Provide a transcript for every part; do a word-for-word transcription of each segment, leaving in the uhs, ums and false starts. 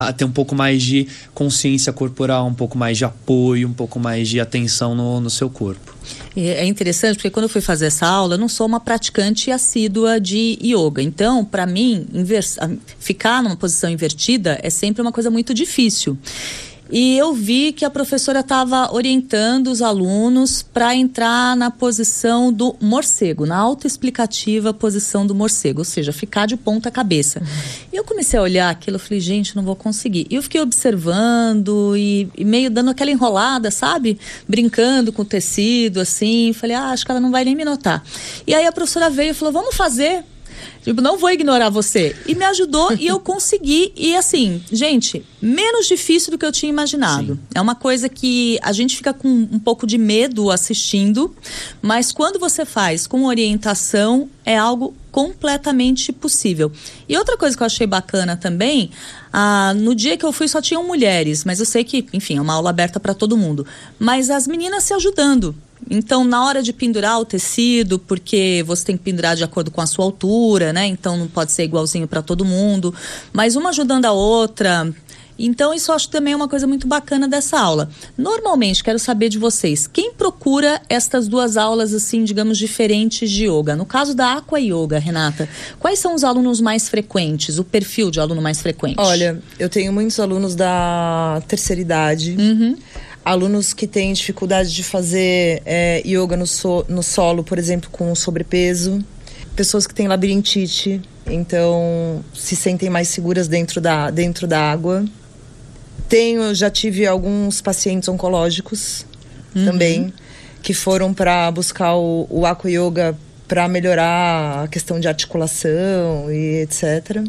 a ter um pouco mais de consciência corporal, um pouco mais de apoio, um pouco mais de atenção no, no seu corpo. É interessante porque quando eu fui fazer essa aula, eu não sou uma praticante assídua de yoga. Então, para mim, invers... ficar numa posição invertida é sempre uma coisa muito difícil. E eu vi que a professora estava orientando os alunos para entrar na posição do morcego, na autoexplicativa posição do morcego, ou seja, ficar de ponta cabeça. Uhum. E eu comecei a olhar aquilo, eu falei, gente, não vou conseguir. E eu fiquei observando e, e meio dando aquela enrolada, sabe? Brincando com o tecido, assim. Falei, ah, acho que ela não vai nem me notar. E aí a professora veio e falou, vamos fazer? Tipo, não vou ignorar você. E me ajudou e eu consegui. E assim, gente, menos difícil do que eu tinha imaginado. Sim. É uma coisa que a gente fica com um pouco de medo assistindo, mas quando você faz com orientação, é algo completamente possível. E outra coisa que eu achei bacana também, ah, no dia que eu fui só tinham mulheres, mas eu sei que, enfim, é uma aula aberta para todo mundo. Mas as meninas se ajudando. Então, na hora de pendurar o tecido, porque você tem que pendurar de acordo com a sua altura, né? Então, não pode ser igualzinho para todo mundo. Mas uma ajudando a outra. Então, isso eu acho também uma coisa muito bacana dessa aula. Normalmente, quero saber de vocês, quem procura estas duas aulas, assim, digamos, diferentes de yoga? No caso da Aqua Yoga, Renata, quais são os alunos mais frequentes, o perfil de aluno mais frequente? Olha, eu tenho muitos alunos da terceira idade. Uhum. Alunos que têm dificuldade de fazer é, yoga no, so, no solo, por exemplo, com sobrepeso. Pessoas que têm labirintite, então se sentem mais seguras dentro da, dentro da água. Tenho, já tive alguns pacientes oncológicos uhum. também, que foram para buscar o, o Aqua Yoga para melhorar a questão de articulação e etcétera.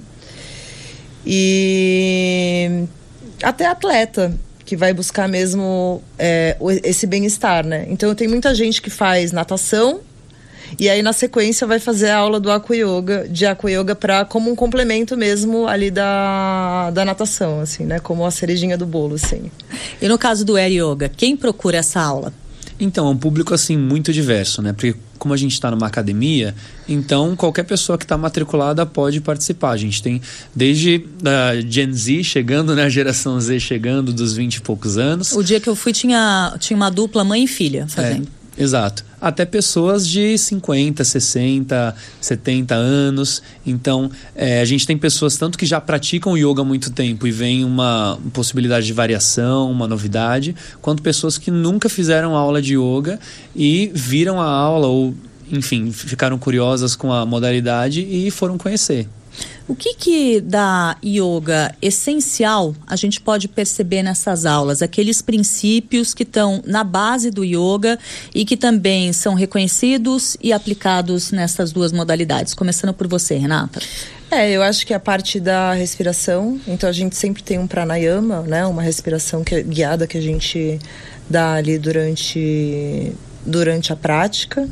E até atleta, que vai buscar mesmo é, esse bem-estar, né? Então, eu tenho muita gente que faz natação e aí, na sequência, vai fazer a aula do Aqua Yoga, de Aqua Yoga pra, como um complemento mesmo ali da, da natação, assim, né? Como a cerejinha do bolo, assim. E no caso do Air Yoga, quem procura essa aula? Então, é um público, assim, muito diverso, né? Porque como a gente está numa academia, então qualquer pessoa que está matriculada pode participar. A gente tem desde a Gen Z chegando, né? A geração Z chegando dos vinte e poucos anos. O dia que eu fui tinha, tinha uma dupla mãe e filha fazendo. É, exato. Até pessoas de cinquenta, sessenta, setenta anos. Então, é, a gente tem pessoas tanto que já praticam yoga há muito tempo e vem uma possibilidade de variação, uma novidade, quanto pessoas que nunca fizeram aula de yoga e viram a aula ou, enfim, ficaram curiosas com a modalidade e foram conhecer. O que que da yoga essencial a gente pode perceber nessas aulas? Aqueles princípios que estão na base do yoga e que também são reconhecidos e aplicados nessas duas modalidades. Começando por você, Renata. É, eu acho que a parte da respiração, então a gente sempre tem um pranayama, né? Uma respiração que, guiada que a gente dá ali durante, durante a prática.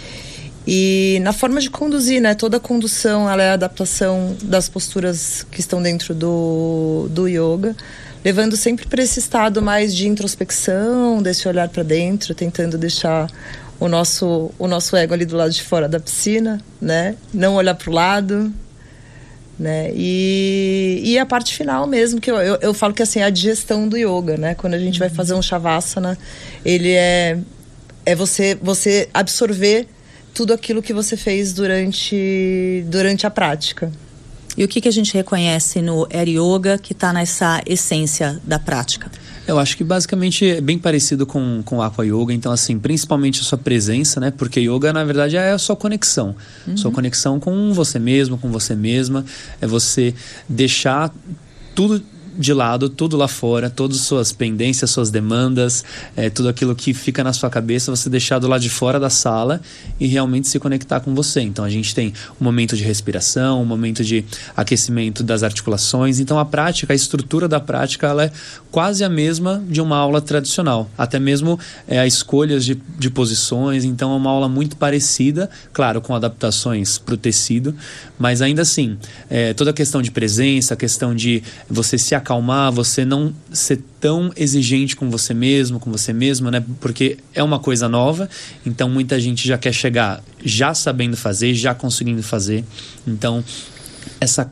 E na forma de conduzir, né? Toda a condução, ela é a adaptação das posturas que estão dentro do, do yoga, levando sempre para esse estado mais de introspecção, desse olhar para dentro, tentando deixar o nosso, o nosso ego ali do lado de fora da piscina, né? Não olhar para o lado, né? E, e a parte final mesmo, que eu, eu, eu falo que assim, é a digestão do yoga, né? Quando a gente vai fazer um shavasana, ele é, é você, você absorver tudo aquilo que você fez durante, durante a prática. E o que, que a gente reconhece no Air Yoga que está nessa essência da prática? Eu acho que basicamente é bem parecido com, com Aqua Yoga. Então, assim, principalmente a sua presença, né? Porque yoga, na verdade, é a sua conexão. Uhum. Sua conexão com você mesmo, com você mesma. É você deixar tudo de lado, tudo lá fora, todas as suas pendências, suas demandas, é, tudo aquilo que fica na sua cabeça, você deixar do lado de fora da sala e realmente se conectar com você. Então a gente tem um momento de respiração, um momento de aquecimento das articulações. Então a prática, a estrutura da prática, ela é quase a mesma de uma aula tradicional. Até mesmo é, as escolhas de, de posições. Então é uma aula muito parecida, claro, com adaptações para o tecido, mas ainda assim, é, toda a questão de presença, a questão de você se acalmar, você não ser tão exigente com você mesmo, com você mesma, né? Porque é uma coisa nova, então muita gente já quer chegar já sabendo fazer, já conseguindo fazer. Então, essa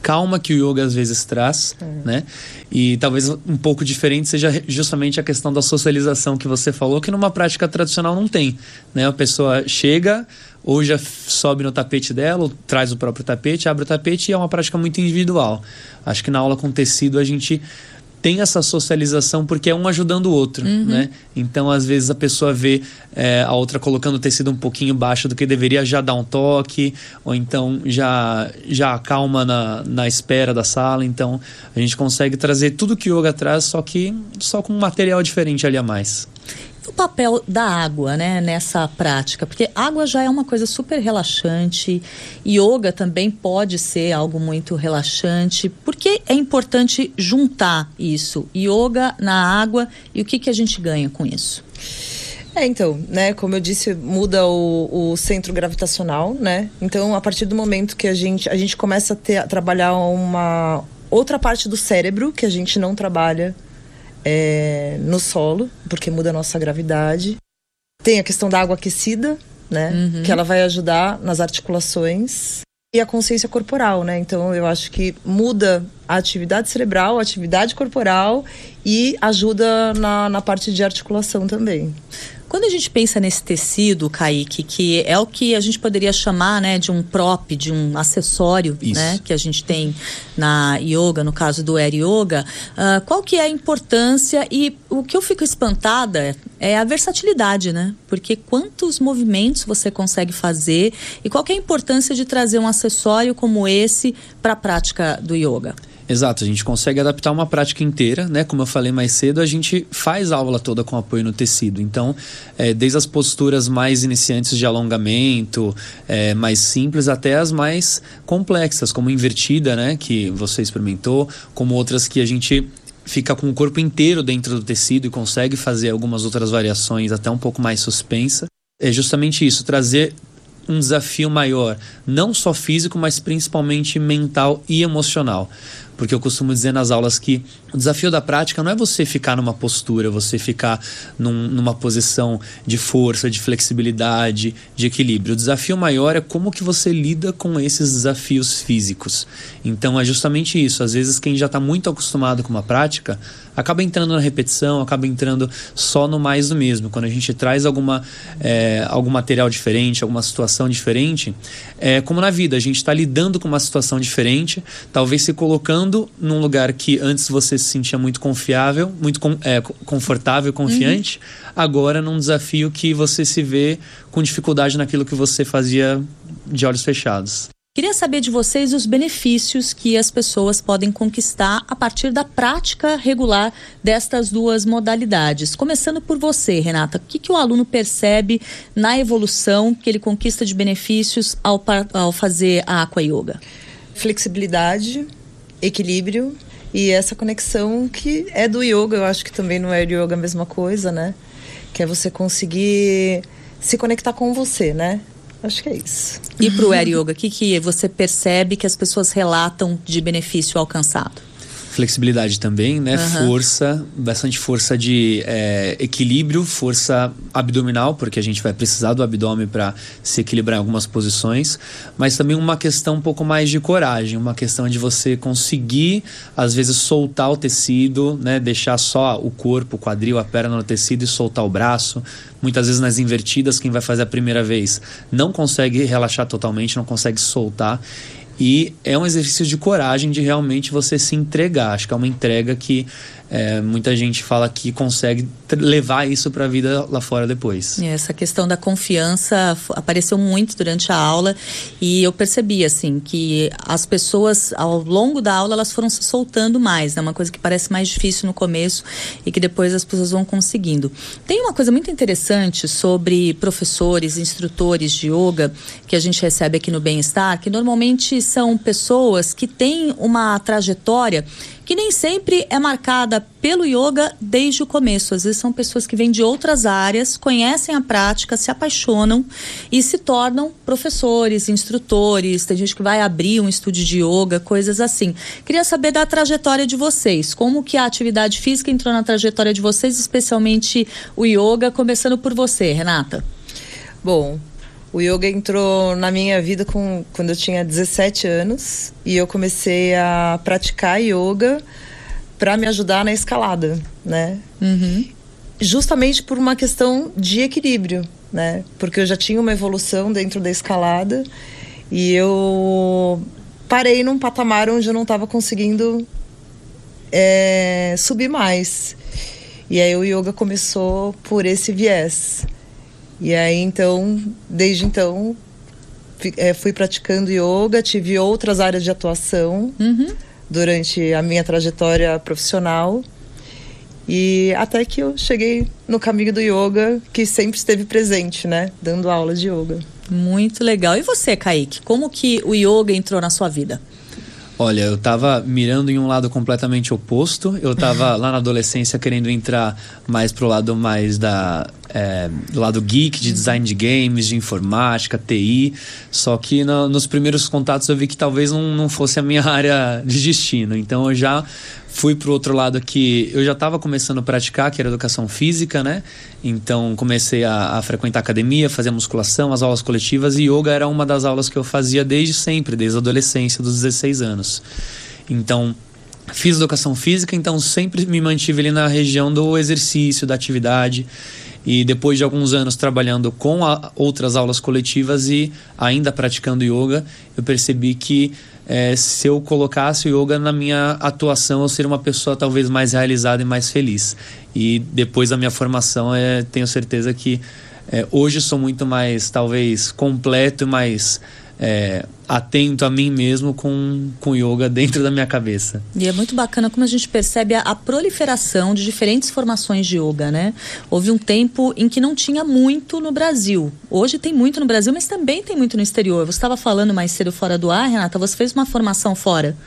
calma que o yoga às vezes traz, uhum. né? E talvez um pouco diferente seja justamente a questão da socialização que você falou, que numa prática tradicional não tem, né? A pessoa chega, ou já sobe no tapete dela, ou traz o próprio tapete, abre o tapete, e é uma prática muito individual. Acho que na aula com tecido a gente tem essa socialização porque é um ajudando o outro, uhum. né? Então, às vezes, a pessoa vê é, a outra colocando o tecido um pouquinho baixo do que deveria, já dá um toque, ou então já, já acalma na, na espera da sala. Então, a gente consegue trazer tudo que o yoga traz, só que só com um material diferente ali a mais. O papel da água, né, nessa prática, porque água já é uma coisa super relaxante, yoga também pode ser algo muito relaxante. Por que é importante juntar isso, yoga na água, e o que, que a gente ganha com isso? É, então, né, como eu disse, muda o, o centro gravitacional, né? Então, a partir do momento que a gente, a gente começa a, ter, a trabalhar uma outra parte do cérebro que a gente não trabalha É, no solo, porque muda a nossa gravidade. Tem a questão da água aquecida, né? Uhum. Que ela vai ajudar nas articulações. E a consciência corporal, né? Então, eu acho que muda a atividade cerebral, a atividade corporal e ajuda na, na parte de articulação também. Quando a gente pensa nesse tecido, Kaique, que é o que a gente poderia chamar, né, de um prop, de um acessório, né, que a gente tem na yoga, no caso do Air Yoga, uh, qual que é a importância? E o que eu fico espantada é a versatilidade, né? Porque quantos movimentos você consegue fazer e qual que é a importância de trazer um acessório como esse para a prática do yoga? Exato, a gente consegue adaptar uma prática inteira, né? Como eu falei mais cedo, a gente faz a aula toda com apoio no tecido. Então, é, desde as posturas mais iniciantes de alongamento, é, mais simples, até as mais complexas, como invertida, né? Que você experimentou, como outras que a gente fica com o corpo inteiro dentro do tecido e consegue fazer algumas outras variações até um pouco mais suspensa. É justamente isso, trazer um desafio maior, não só físico, mas principalmente mental e emocional. Porque eu costumo dizer nas aulas que o desafio da prática não é você ficar numa postura, você ficar num, numa posição de força, de flexibilidade, de equilíbrio. O desafio maior é como que você lida com esses desafios físicos. Então é justamente isso. Às vezes quem já está muito acostumado com uma prática acaba entrando na repetição, acaba entrando só no mais do mesmo. Quando a gente traz alguma, é, algum material diferente, alguma situação diferente, é como na vida, a gente está lidando com uma situação diferente, talvez se colocando num lugar que antes você se sentia muito confiável, muito é, confortável, confiante, uhum. agora num desafio que você se vê com dificuldade naquilo que você fazia de olhos fechados. Queria saber de vocês os benefícios que as pessoas podem conquistar a partir da prática regular destas duas modalidades. Começando por você, Renata, o que, que o aluno percebe na evolução que ele conquista de benefícios ao, ao fazer a Aqua Yoga? Flexibilidade, equilíbrio e essa conexão que é do yoga. Eu acho que também no Air Yoga é a mesma coisa, né? Que é você conseguir se conectar com você, né? Acho que é isso. E pro Air Yoga, o que, que você percebe que as pessoas relatam de benefício alcançado? Flexibilidade também, né? Uhum. Força, bastante força de é, equilíbrio, força abdominal, porque a gente vai precisar do abdômen para se equilibrar em algumas posições, mas também uma questão um pouco mais de coragem, uma questão de você conseguir, às vezes, soltar o tecido, né? Deixar só o corpo, o quadril, a perna no tecido e soltar o braço. Muitas vezes nas invertidas, quem vai fazer a primeira vez não consegue relaxar totalmente, não consegue soltar. E é um exercício de coragem de realmente você se entregar. Acho que é uma entrega que é, muita gente fala que consegue levar isso para a vida lá fora depois. Essa questão da confiança apareceu muito durante a aula e eu percebi assim que as pessoas ao longo da aula elas foram se soltando mais, né? Uma coisa que parece mais difícil no começo e que depois as pessoas vão conseguindo. Tem uma coisa muito interessante sobre professores, instrutores de yoga que a gente recebe aqui no Bem-Estar, que normalmente são pessoas que têm uma trajetória que nem sempre é marcada pelo yoga desde o começo. Às vezes são pessoas que vêm de outras áreas, conhecem a prática, se apaixonam e se tornam professores, instrutores. Tem gente que vai abrir um estúdio de yoga, coisas assim. Queria saber da trajetória de vocês. Como que a atividade física entrou na trajetória de vocês, especialmente o yoga, começando por você, Renata. Bom, O yoga entrou na minha vida com, quando eu tinha dezessete anos e eu comecei a praticar yoga para me ajudar na escalada, né? Uhum. Justamente por uma questão de equilíbrio, né? Porque eu já tinha uma evolução dentro da escalada e eu parei num patamar onde eu não estava conseguindo é, subir mais. E aí o yoga começou por esse viés. E aí então, desde então, é, fui praticando yoga, tive outras áreas de atuação Uhum. durante a minha trajetória profissional. E até que eu cheguei no caminho do yoga, que sempre esteve presente, né? Dando aula de yoga. Muito legal. E você, Kaique? Como que o yoga entrou na sua vida? Olha, eu tava mirando em um lado completamente oposto. Eu tava lá na adolescência querendo entrar mais pro lado mais da... É, do lado geek, de design de games, de informática, T I. Só que no, nos primeiros contatos eu vi que talvez não, não fosse a minha área de destino. Então eu já fui pro outro lado que eu já estava começando a praticar, que era educação física, né? Então comecei a, a frequentar academia, fazer musculação, as aulas coletivas, e yoga era uma das aulas que eu fazia desde sempre, desde a adolescência, dos dezesseis anos. Então fiz educação física, então sempre me mantive ali na região do exercício, da atividade. E depois de alguns anos trabalhando com a, outras aulas coletivas e ainda praticando yoga, eu percebi que é, se eu colocasse o yoga na minha atuação, eu seria uma pessoa talvez mais realizada e mais feliz. E depois da minha formação, é, tenho certeza que é, hoje sou muito mais, talvez, completo e mais é, atento a mim mesmo com, com yoga dentro da minha cabeça. E é muito bacana como a gente percebe a, a proliferação de diferentes formações de yoga, né? Houve um tempo em que não tinha muito no Brasil. Hoje tem muito no Brasil, mas também tem muito no exterior. Você estava falando mais cedo fora do ar, Renata, você fez uma formação fora.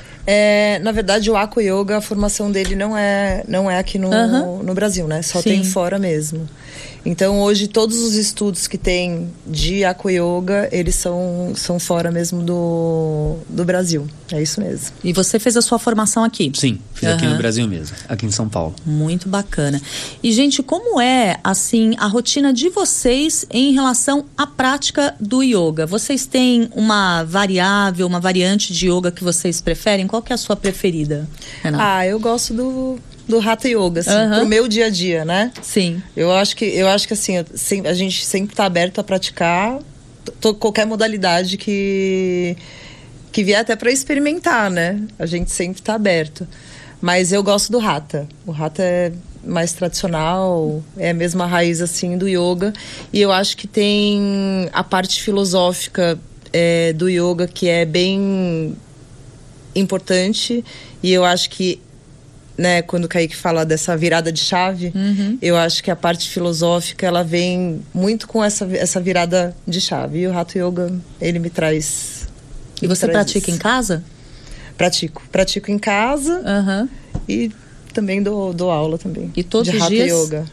É, na verdade, o Aqua Yoga, a formação dele não é, não é aqui no, Uhum. no Brasil, né? Só Sim. tem fora mesmo. Então, hoje, todos os estudos que tem de Aqua Yoga, eles são, são fora mesmo do, do Brasil. É isso mesmo. E você fez a sua formação aqui? Sim, fiz Uhum. aqui no Brasil mesmo, aqui em São Paulo. Muito bacana. E, gente, como é, assim, a rotina de vocês em relação à prática do yoga? Vocês têm uma variável, uma variante de yoga que vocês preferem? Qual que é a sua preferida, Renata? Ah, eu gosto do, do Hatha Yoga, assim, Uhum. pro meu dia a dia, né? Sim. Eu acho que, eu acho que assim, eu, sem, a gente sempre tá aberto a praticar to, qualquer modalidade que, que vier até para experimentar, né? A gente sempre tá aberto. Mas eu gosto do Hatha. O Hatha é mais tradicional, é a mesma raiz, assim, do yoga. E eu acho que tem a parte filosófica é, do yoga que é bem importante. E eu acho que, né, quando o Kaique fala dessa virada de chave, Uhum. eu acho que a parte filosófica, ela vem muito com essa, essa virada de chave. E o Hatha Yoga, ele me traz... E você me traz pratica isso. em casa? Pratico. Pratico em casa Aham. e também dou, dou aula também. E todos de os Hatha dias? Yoga.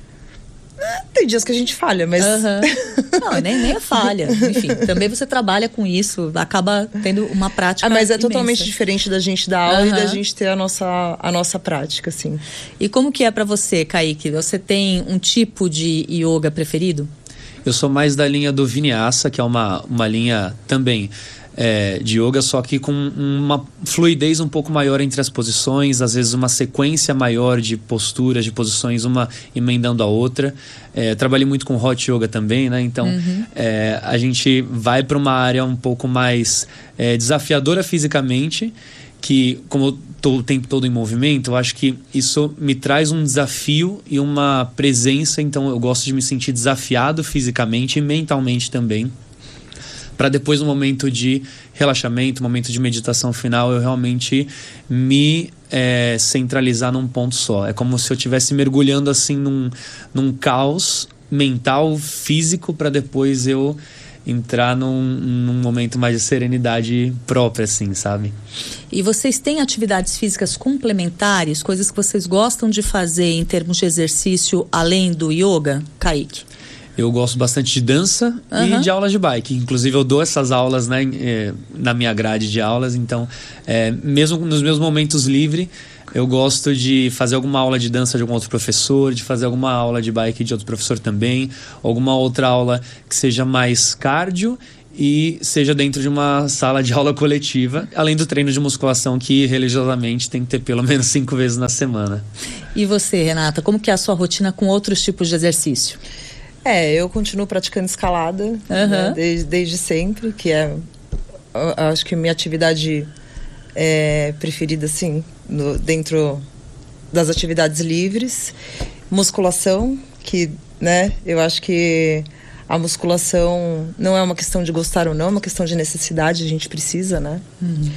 É, tem dias que a gente falha, mas... Aham. Não, nem, nem é falha. Enfim, também você trabalha com isso, acaba tendo uma prática Ah, mas é imensa. totalmente diferente da gente dar aula e da Aham. gente ter a nossa, a nossa prática, assim. E como que é pra você, Kaique? Você tem um tipo de yoga preferido? Eu sou mais da linha do Vinyasa, que é uma, uma linha também é, de yoga, só que com uma fluidez um pouco maior entre as posições, às vezes uma sequência maior de posturas, de posições, uma emendando a outra. É, trabalhei muito com Hot Yoga também, né? Então, Uhum. é, a gente vai para uma área um pouco mais é, desafiadora fisicamente, que como eu tô o tempo todo em movimento, eu acho que isso me traz um desafio e uma presença, então eu gosto de me sentir desafiado fisicamente e mentalmente também, para depois no momento de relaxamento, momento de meditação final, eu realmente me é, centralizar num ponto só. É como se eu estivesse mergulhando assim num, num caos mental, físico, para depois eu entrar num, num momento mais de serenidade própria, assim, sabe? E vocês têm atividades físicas complementares, coisas que vocês gostam de fazer em termos de exercício além do yoga, Kaique? Eu gosto bastante de dança Uhum. e de aulas de bike. Inclusive, eu dou essas aulas, né, eh, na minha grade de aulas. Então, eh, mesmo nos meus momentos livres, Eu gosto de fazer alguma aula de dança de algum outro professor, de fazer alguma aula de bike de outro professor também, alguma outra aula que seja mais cardio e seja dentro de uma sala de aula coletiva, além do treino de musculação que religiosamente tem que ter pelo menos cinco vezes na semana. E você, Renata, como que é a sua rotina com outros tipos de exercício? É, eu continuo praticando escalada, uhum. né, desde, desde sempre, que é, acho que minha atividade é, preferida, assim, no, dentro das atividades livres. Musculação, que, né, eu acho que a musculação não é uma questão de gostar ou não, é uma questão de necessidade, a gente precisa, né? Uhum.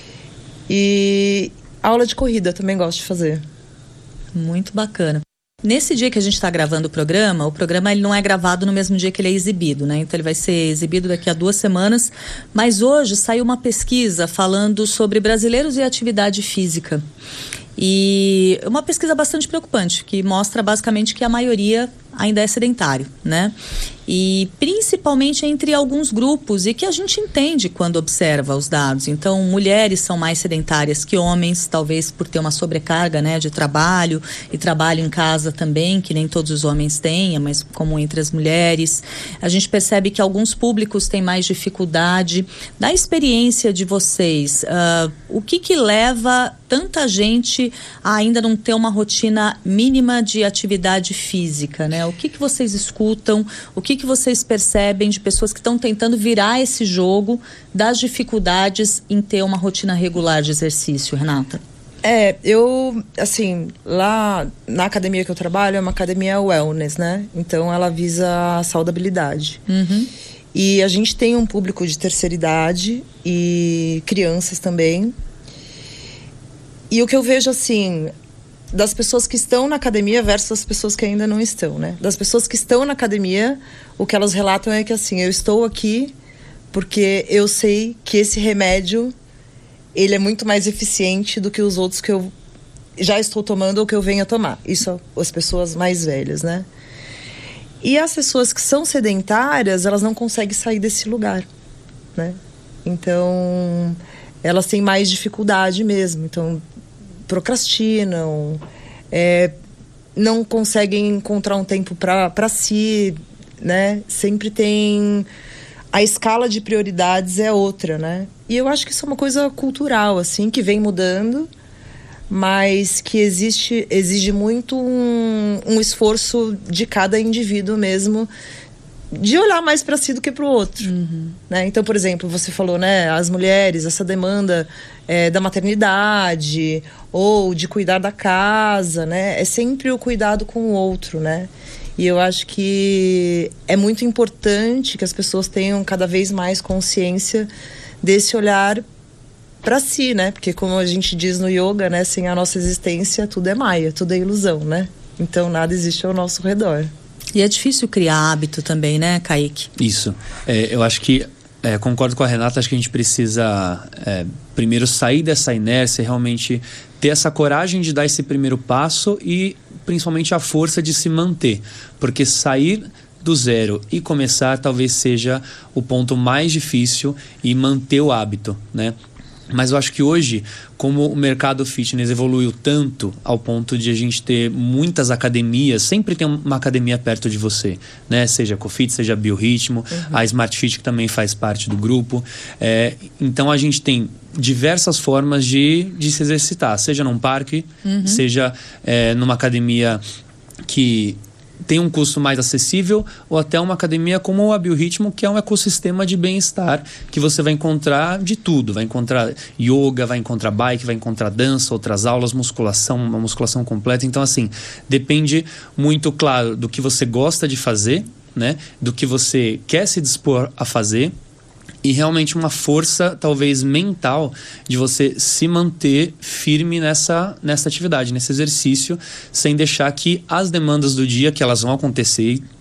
E aula de corrida também gosto de fazer. Muito bacana. Nesse dia que a gente está gravando o programa, o programa ele não é gravado no mesmo dia que ele é exibido, né? Então ele vai ser exibido daqui a duas semanas. Mas hoje saiu uma pesquisa falando sobre brasileiros e atividade física. E uma pesquisa bastante preocupante, que mostra basicamente que a maioria ainda é sedentário, né? E principalmente entre alguns grupos, e que a gente entende quando observa os dados. Então, mulheres são mais sedentárias que homens, talvez por ter uma sobrecarga, né, de trabalho, e trabalho em casa também, que nem todos os homens têm, é mais comum entre as mulheres. A gente percebe que alguns públicos têm mais dificuldade. Da experiência de vocês, uh, o que que leva tanta gente a ainda não ter uma rotina mínima de atividade física, né? O que que vocês escutam, o que que vocês percebem de pessoas que estão tentando virar esse jogo das dificuldades em ter uma rotina regular de exercício, Renata? É, eu, assim, lá na academia que eu trabalho é uma academia wellness, né? Então ela visa a saudabilidade. Uhum. E a gente tem um público de terceira idade e crianças também. E o que eu vejo, assim, das pessoas que estão na academia versus as pessoas que ainda não estão, né? Das pessoas que estão na academia, o que elas relatam é que, assim, eu estou aqui porque eu sei que esse remédio, ele é muito mais eficiente do que os outros que eu já estou tomando ou que eu venho a tomar. Isso as pessoas mais velhas, né? E as pessoas que são sedentárias, elas não conseguem sair desse lugar, né? Então, elas têm mais dificuldade mesmo. Então, procrastinam, é, não conseguem encontrar um tempo para si, né? Sempre tem... A escala de prioridades é outra, né? E eu acho que isso é uma coisa cultural, assim, que vem mudando, mas que existe, exige muito um, um esforço de cada indivíduo mesmo, de olhar mais para si do que para o outro, uhum. né? Então, por exemplo, você falou, né, as mulheres, essa demanda é, da maternidade ou de cuidar da casa, né? É sempre o cuidado com o outro, né? E eu acho que é muito importante que as pessoas tenham cada vez mais consciência desse olhar para si, né? Porque como a gente diz no yoga, né, sem a nossa existência tudo é maia, tudo é ilusão, né? Então nada existe ao nosso redor. E é difícil criar hábito também, né, Kaique? Isso. É, eu acho que, é, concordo com a Renata, acho que a gente precisa é, primeiro sair dessa inércia, realmente ter essa coragem de dar esse primeiro passo e principalmente a força de se manter. Porque sair do zero e começar talvez seja o ponto mais difícil e manter o hábito, né? Mas eu acho que hoje, como o mercado fitness evoluiu tanto ao ponto de a gente ter muitas academias, sempre tem uma academia perto de você, né? Seja a Cofit, seja a Biorritmo, uhum. a Smart Fit, que também faz parte do grupo. É, então a gente tem diversas formas de, de se exercitar, seja num parque, uhum. seja é, numa academia que tem um custo mais acessível, ou até uma academia como a Biorritmo, que é um ecossistema de bem-estar, que você vai encontrar de tudo. Vai encontrar yoga, vai encontrar bike, vai encontrar dança, outras aulas, musculação, uma musculação completa. Então, assim, depende muito, claro, do que você gosta de fazer, né? Do que você quer se dispor a fazer, e realmente uma força, talvez, mental de você se manter firme nessa, nessa atividade, nesse exercício, sem deixar que as demandas do dia, que elas vão acontecer,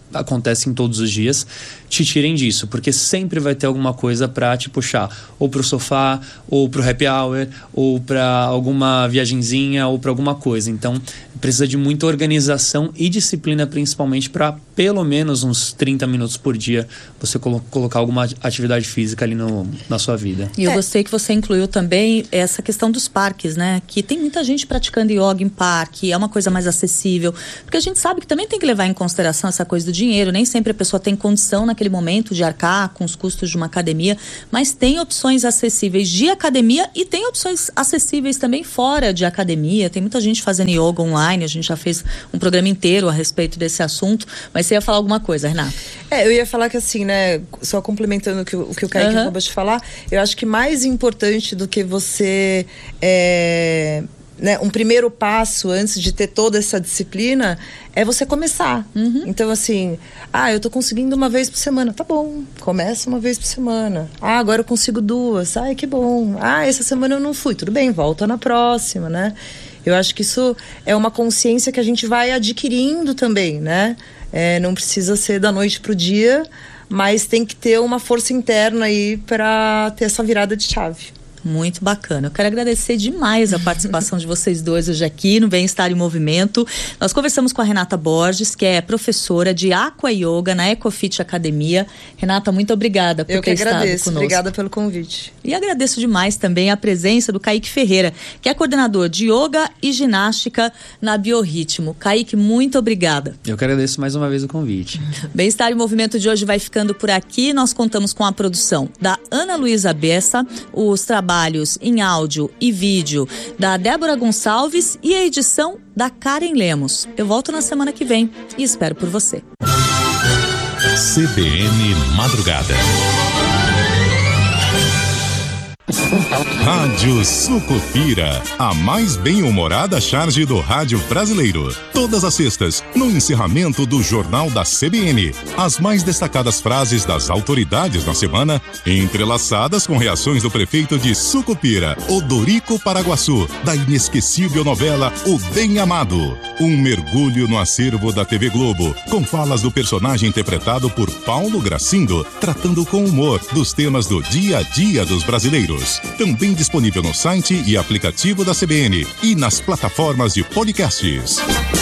acontecem todos os dias, te tirem disso, porque sempre vai ter alguma coisa para te puxar, ou pro sofá, ou pro happy hour, ou para alguma viagenzinha, ou para alguma coisa. Então, precisa de muita organização e disciplina, principalmente para pelo menos uns trinta minutos por dia você colo- colocar alguma atividade física ali no, na sua vida. E eu É. gostei que você incluiu também essa questão dos parques, né? Que tem muita gente praticando yoga em parque, é uma coisa mais acessível, porque a gente sabe que também tem que levar em consideração essa coisa do dinheiro, nem sempre a pessoa tem condição naquele momento de arcar com os custos de uma academia, mas tem opções acessíveis de academia e tem opções acessíveis também fora de academia. Tem muita gente fazendo yoga online, a gente já fez um programa inteiro a respeito desse assunto, mas você ia falar alguma coisa, Renata? É, eu ia falar que assim, né, só complementando o que o, que o Kaique Uhum. acabou de falar, eu acho que mais importante do que você, é, né, um primeiro passo antes de ter toda essa disciplina, é você começar. Uhum. Então assim, ah, eu tô conseguindo uma vez por semana, tá bom, começa uma vez por semana. Ah, agora eu consigo duas, ai que bom. Ah, essa semana eu não fui, tudo bem, volta na próxima, né? Eu acho que isso é uma consciência que a gente vai adquirindo também, né? É, não precisa ser da noite pro dia, mas tem que ter uma força interna aí para ter essa virada de chave. Muito bacana. Eu quero agradecer demais a participação de vocês dois hoje aqui no Bem-Estar em Movimento. Nós conversamos com a Renata Borges, que é professora de Aqua Yoga na Ecofit Academia. Renata, muito obrigada por Eu ter que estado agradeço, conosco. obrigada pelo convite. E agradeço demais também a presença do Kaique Ferreira, que é coordenador de Yoga e Ginástica na Biorritmo. Kaique, muito obrigada. Eu que agradeço mais uma vez o convite. Bem-Estar em Movimento de hoje vai ficando por aqui. Nós contamos com a produção da Ana Luísa Bessa, os trabalhos em áudio e vídeo da Débora Gonçalves e a edição da Karen Lemos. Eu volto na semana que vem e espero por você. C B N Madrugada. Rádio Sucupira, a mais bem-humorada charge do rádio brasileiro. Todas as sextas, no encerramento do Jornal da C B N. As mais destacadas frases das autoridades na semana, entrelaçadas com reações do prefeito de Sucupira, Odorico Paraguaçu, da inesquecível novela O Bem Amado. Um mergulho no acervo da T V Globo, com falas do personagem interpretado por Paulo Gracindo, tratando com humor dos temas do dia a dia dos brasileiros. Também disponível no site e aplicativo da C B N e nas plataformas de podcasts.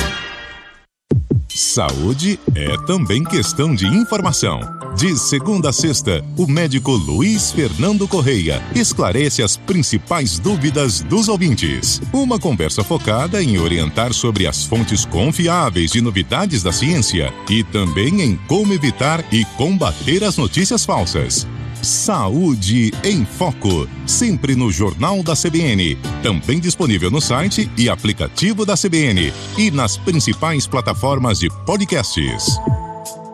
Saúde é também questão de informação. De segunda a sexta, o médico Luiz Fernando Correia esclarece as principais dúvidas dos ouvintes. Uma conversa focada em orientar sobre as fontes confiáveis de novidades da ciência e também em como evitar e combater as notícias falsas. Saúde em Foco, sempre no Jornal da C B N, também disponível no site e aplicativo da C B N e nas principais plataformas de podcasts.